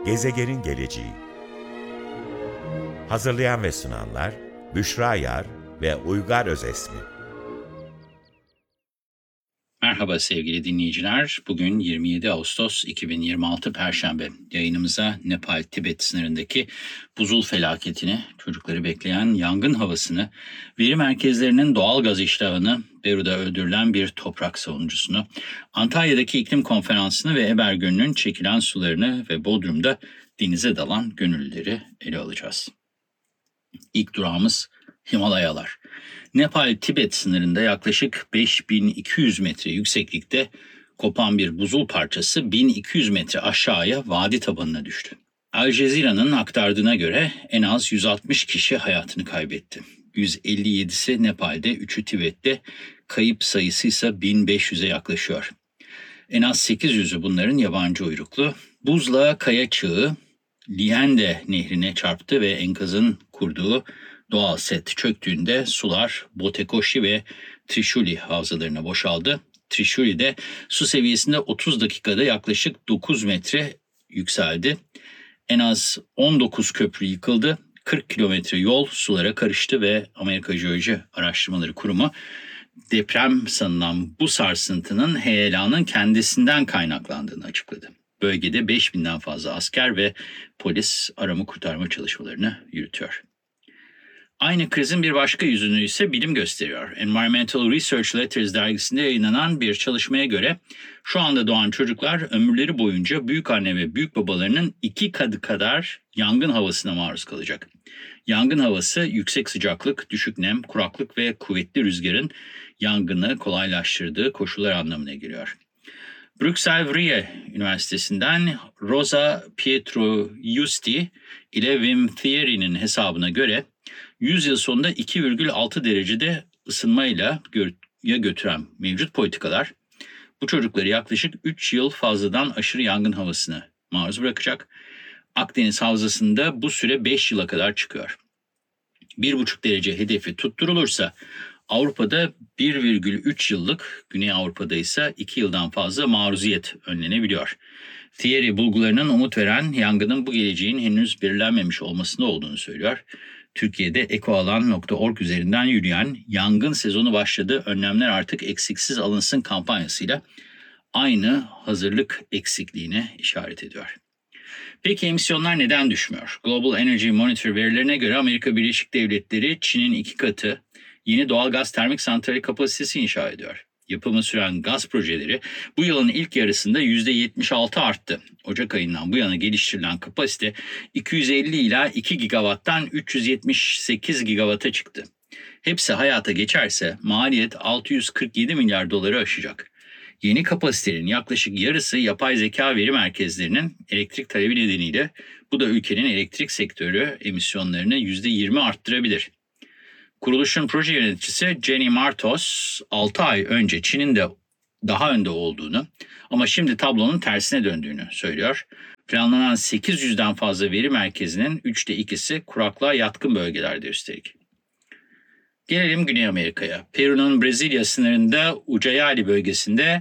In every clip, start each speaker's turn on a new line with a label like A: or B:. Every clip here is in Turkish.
A: Gezegenin geleceği. Hazırlayan ve sunanlar Büşra Yar ve Uygar Özesmi.
B: Merhaba sevgili dinleyiciler. Bugün 27 Ağustos 2026 Perşembe. Yayınımıza Nepal-Tibet sınırındaki buzul felaketini, çocukları bekleyen yangın havasını, veri merkezlerinin doğal gaz iştahını, Beru'da öldürülen bir toprak savunucusunu, Antalya'daki iklim konferansını ve Eber Gölü'nün çekilen sularını ve Bodrum'da denize dalan gönüllüleri ele alacağız. İlk durağımız Himalayalar. Nepal-Tibet sınırında yaklaşık 5200 metre yükseklikte kopan bir buzul parçası 1200 metre aşağıya vadi tabanına düştü. Al Jazeera'nın aktardığına göre en az 160 kişi hayatını kaybetti. 157'si Nepal'de, 3'ü Tibet'te, kayıp sayısı ise 1500'e yaklaşıyor. En az 800'ü bunların yabancı uyruklu. Buzla kaya çığı Liende nehrine çarptı ve enkazın kurduğu doğal set çöktüğünde sular Botekoshi ve Trishuli havzalarına boşaldı. Trishuli'de su seviyesinde 30 dakikada yaklaşık 9 metre yükseldi. En az 19 köprü yıkıldı. 40 kilometre yol sulara karıştı ve Amerika Jeoloji Araştırmaları Kurumu deprem sanılan bu sarsıntının heyelanın kendisinden kaynaklandığını açıkladı. Bölgede 5000'den fazla asker ve polis arama kurtarma çalışmalarını yürütüyor. Aynı krizin bir başka yüzünü ise bilim gösteriyor. Environmental Research Letters dergisinde yayınlanan bir çalışmaya göre şu anda doğan çocuklar ömürleri boyunca büyükanne ve büyükbabalarının 2 katı kadar yangın havasına maruz kalacak. Yangın havası yüksek sıcaklık, düşük nem, kuraklık ve kuvvetli rüzgarın yangını kolaylaştırdığı koşullar anlamına geliyor. Bruxelles Üniversitesi'nden Rosa Pietro-Justi ile Wim Thierry'nin hesabına göre 100 yıl sonunda 2,6 derecede ısınmayla götüren mevcut politikalar bu çocukları yaklaşık 3 yıl fazladan aşırı yangın havasına maruz bırakacak. Akdeniz Havzası'nda bu süre 5 yıla kadar çıkıyor. 1,5 derece hedefi tutturulursa Avrupa'da 1,3 yıllık, Güney Avrupa'da ise 2 yıldan fazla maruziyet önlenebiliyor. Thierry bulgularının umut veren yangının bu geleceğin henüz belirlenmemiş olmasında olduğunu söylüyor. Türkiye'de ekoalan.org üzerinden yürüyen yangın sezonu başladı, önlemler artık eksiksiz alınsın kampanyasıyla aynı hazırlık eksikliğine işaret ediyor. Peki emisyonlar neden düşmüyor? Global Energy Monitor verilerine göre Amerika Birleşik Devletleri Çin'in 2 katı yeni doğal gaz termik santrali kapasitesi inşa ediyor. Yapımı süren gaz projeleri bu yılın ilk yarısında %76 arttı. Ocak ayından bu yana geliştirilen kapasite 250 ila 2 gigawatttan 378 gigawata çıktı. Hepsi hayata geçerse maliyet 647 milyar doları aşacak. Yeni kapasitenin yaklaşık yarısı yapay zeka veri merkezlerinin elektrik talebi nedeniyle bu da ülkenin elektrik sektörü emisyonlarını %20 arttırabilir. Kuruluşun proje yöneticisi Jenny Martos 6 ay önce Çin'in de daha önde olduğunu ama şimdi tablonun tersine döndüğünü söylüyor. Planlanan 800'den fazla veri merkezinin 3'te 2'si kuraklığa yatkın bölgelerde üstelik. Gelelim Güney Amerika'ya. Peru'nun Brezilya sınırında Ucayali bölgesinde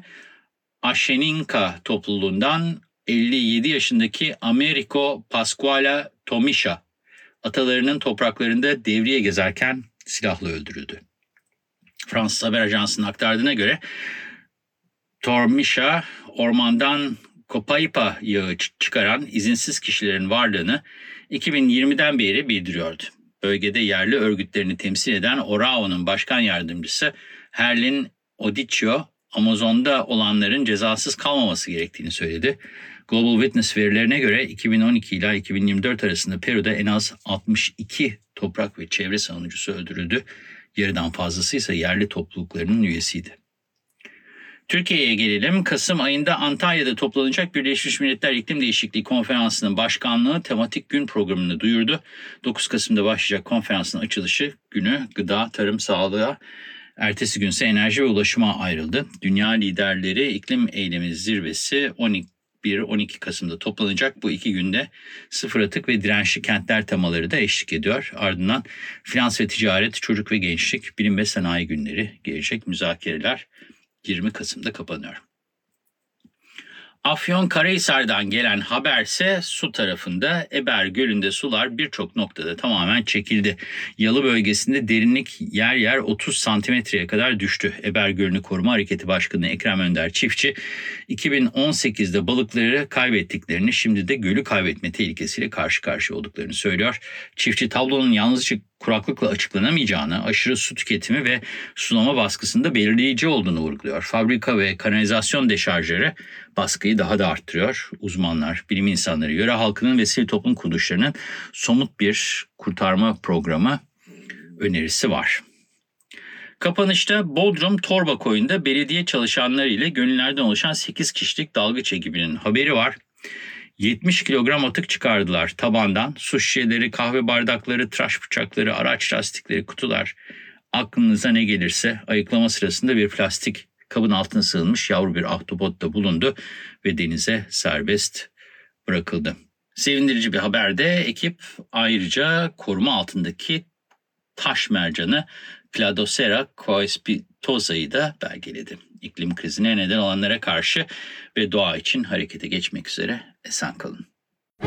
B: Asheninka topluluğundan 57 yaşındaki Americo Pascuala Tomisha atalarının topraklarında devriye gezerken silahla öldürüldü. Fransız haber ajansının aktardığına göre Tomisha ormandan Copaipa yağı çıkaran izinsiz kişilerin varlığını 2020'den beri bildiriyordu. Bölgede yerli örgütlerini temsil eden ORAO'nun başkan yardımcısı Herlin Odicchio, Amazon'da olanların cezasız kalmaması gerektiğini söyledi. Global Witness verilerine göre 2012 ila 2024 arasında Peru'da en az 62 toprak ve çevre savunucusu öldürüldü. Yarıdan fazlası ise yerli topluluklarının üyesiydi. Türkiye'ye gelelim. Kasım ayında Antalya'da toplanacak Birleşmiş Milletler İklim Değişikliği Konferansı'nın başkanlığı tematik gün programını duyurdu. 9 Kasım'da başlayacak konferansın açılışı günü gıda, tarım, sağlığa, ertesi günse enerji ve ulaşıma ayrıldı. Dünya liderleri iklim eylemi zirvesi 11-12 Kasım'da toplanacak. Bu 2 günde sıfır atık ve dirençli kentler temaları da eşlik ediyor. Ardından finans ve ticaret, çocuk ve gençlik, bilim ve sanayi günleri gelecek. Müzakereler 20 Kasım'da kapanıyor. Afyonkarahisar'dan gelen haberse su tarafında Eber Gölü'nde sular birçok noktada tamamen çekildi. Yalı bölgesinde derinlik yer yer 30 santimetreye kadar düştü. Eber Gölü'nü Koruma Hareketi Başkanı Ekrem Önder Çiftçi 2018'de balıkları kaybettiklerini, şimdi de gölü kaybetme tehlikesiyle karşı karşıya olduklarını söylüyor. Çiftçi tablonun yalnızca kuraklıkla açıklanamayacağını, aşırı su tüketimi ve sulama baskısında belirleyici olduğunu vurguluyor. Fabrika ve kanalizasyon deşarjları baskıyı daha da arttırıyor. Uzmanlar, bilim insanları, yöre halkının ve sivil toplum kuruluşlarının somut bir kurtarma programı önerisi var. Kapanışta Bodrum Torbakoyun'da belediye çalışanları ile gönüllerden oluşan 8 kişilik dalgıç ekibinin haberi var. 70 kilogram atık çıkardılar tabandan. Su şişeleri, kahve bardakları, tıraş bıçakları, araç lastikleri, kutular. Aklınıza ne gelirse. Ayıklama sırasında bir plastik kabın altına sığınmış yavru bir ahtapot da bulundu ve denize serbest bırakıldı. Sevindirici bir haber de ekip ayrıca koruma altındaki taş mercanı Cladocera coespitosa'yı da belgeledi. İklim krizine neden olanlara karşı ve doğa için harekete geçmek üzere esen kalın.